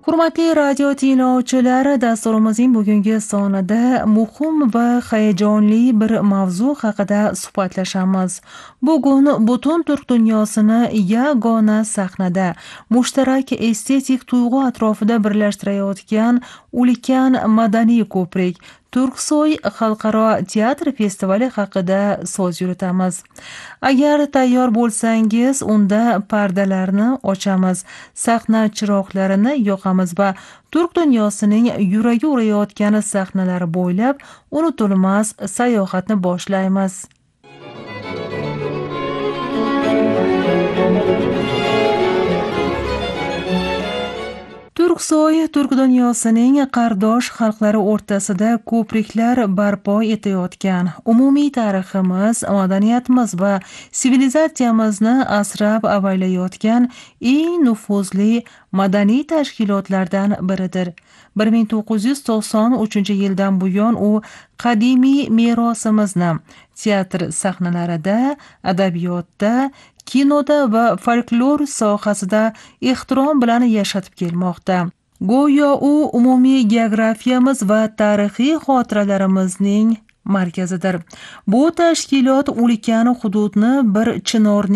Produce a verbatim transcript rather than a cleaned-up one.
Hurmatli radio tinglovchilar, dasturimizning bugungi sonida muhim va hayajonli bir mavzu haqida suhbatlashamiz. Bugun butun turk dunyosini yagona sahnada mushtarak estetik tuyg'u atrofida birlashtirayotgan ulkan madaniy ko'prik Turksoy xalqaro teatr festivali haqida so'z yuritamiz. Agar tayyor bo'lsangiz, unda pardalarni ochamiz, sahna chiroqlarini yoqamiz va turk dunyosining yuragi urayotgan sahnalar bo'ylab unutilmas sayohatni boshlaymiz. Turksoy turk dunyosining qardosh xalqlari o'rtasida ko'priklar barpo etayotgan, umumiy tariximiz, madaniyatimiz va sivilizatsiyamizni asrab-avaylayotgan eng nufuzli madaniy tashkilotlardan biridir. bir ming to'qqiz yuz to'qson uchinchi yildan buyon u qadimiy merosimizni teatr sahnalarida, adabiyotda, kinoda va folklor sohasida ehtirom bilan yashatib kelmoqda. Go'yo u umumiy geografiyamiz va tarixiy xotiralarimizning markazidir. Bu tashkilot ulkan hududni bir chinorning